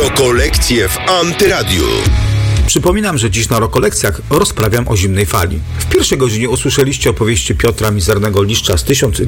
Rokolekcje w Antyradiu. Przypominam, że dziś na Rokolekcjach rozprawiam o Zimnej Fali. W pierwszej godzinie usłyszeliście opowieści Piotra Mizernego-Liszcza z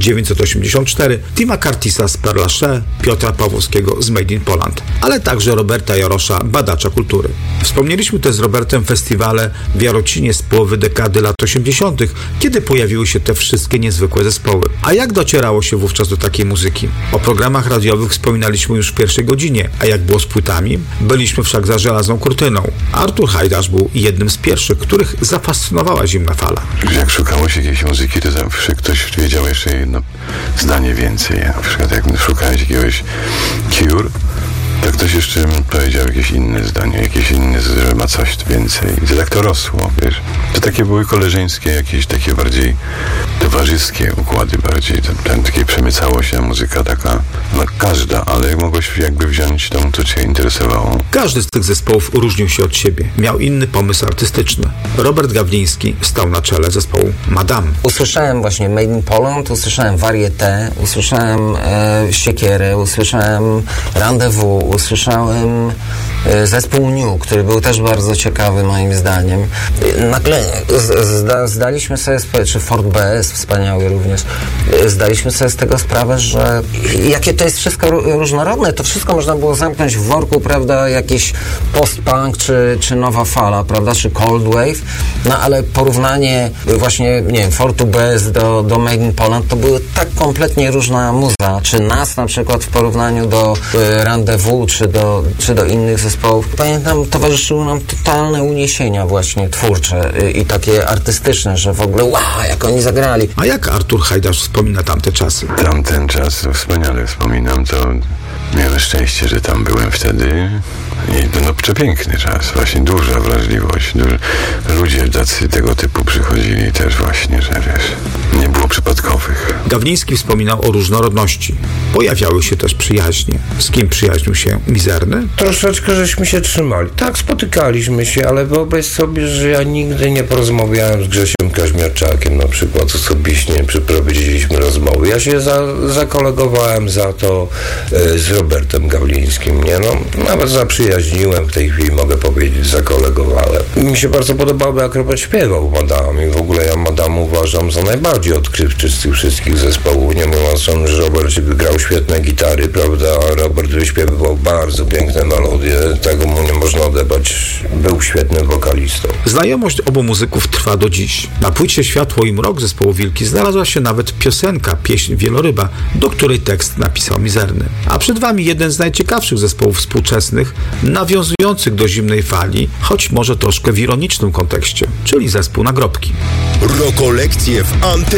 1984, Tima Curtisa z Père Lachaise, Piotra Pawłowskiego z Made in Poland, ale także Roberta Jarosza, badacza kultury. Wspomnieliśmy też z Robertem festiwale w Jarocinie z połowy dekady lat 80., kiedy pojawiły się te wszystkie niezwykłe zespoły. A jak docierało się wówczas do takiej muzyki? O programach radiowych wspominaliśmy już w pierwszej godzinie, a jak było z płytami? Byliśmy wszak za żelazną kurtyną. Artur Hajdasz był jednym z pierwszych, których zafascynowała Zimna Fala. Jak szukało się jakiejś muzyki, to zawsze ktoś wiedział jeszcze jedno zdanie więcej. Na przykład jak szukałeś jakiegoś Cure, to ktoś jeszcze powiedział jakieś inne zdanie, jakieś inne, że ma coś więcej. I to tak to rosło, wiesz. To takie były koleżeńskie, jakieś takie bardziej towarzyskie układy, bardziej tam takie przemycało się muzyka taka, no każda, ale mogłeś jakby wziąć tą, co cię interesowało. Każdy z tych zespołów różnił się od siebie. Miał inny pomysł artystyczny. Robert Gawliński stał na czele zespołu Madame. Usłyszałem właśnie Made in Poland, usłyszałem Varieté, usłyszałem Siekierę, usłyszałem Rendezvous, usłyszałem zespół New, który był też bardzo ciekawy moim zdaniem. Nagle zdaliśmy sobie sprawę, czy Fort BS wspaniały również, zdaliśmy sobie z tego sprawę, że jakie to jest wszystko różnorodne, to wszystko można było zamknąć w worku, prawda, jakiś post-punk, czy nowa fala, prawda, czy cold wave, no ale porównanie właśnie, nie wiem, Fortu BS do Made in Poland, to były tak kompletnie różna muza, czy nas na przykład w porównaniu do Rendezvous, czy do innych zespołów. Pamiętam, towarzyszyły nam totalne uniesienia właśnie twórcze i takie artystyczne, że w ogóle wow, jak oni zagrali. A jak Artur Hajdasz wspomina tamte czasy? Tamten czas, to wspaniale wspominam, to miałem szczęście, że tam byłem wtedy. I no przepiękny czas, właśnie duża wrażliwość, ludzie tacy tego typu przychodzili też właśnie, że wiesz, nie było przypadkowych. Gawliński wspominał o różnorodności. Pojawiały się też przyjaźnie. Z kim przyjaźnił się Mizerny? Troszeczkę żeśmy się trzymali. Tak, spotykaliśmy się, ale wyobraź sobie, że ja nigdy nie porozmawiałem z Grzesiem Kaźmierczakiem na przykład osobiście, przeprowadziliśmy rozmowy. Ja się zakolegowałem za to z Robertem Gawlińskim, nie? No, nawet zaprzyjaźniłem, w tej chwili mogę powiedzieć, zakolegowałem. Mi się bardzo podobało, jak Robert śpiewał Madame i w ogóle ja Madame uważam za najbardziej odkrywczy z tych wszystkich zespołów, nie mówiąc o tym, że Robert grał świetne gitary, prawda, a Robert wyśpiewywał bardzo piękne melodie, tego mu nie można odebrać, był świetnym wokalistą. Znajomość obu muzyków trwa do dziś. Na płycie Światło i Mrok zespołu Wilki znalazła się nawet piosenka, pieśń Wieloryba, do której tekst napisał Mizerny. A przed wami jeden z najciekawszych zespołów współczesnych, nawiązujących do Zimnej Fali, choć może troszkę w ironicznym kontekście, czyli zespół Nagrobki. Rokolekcje w Antyradiu.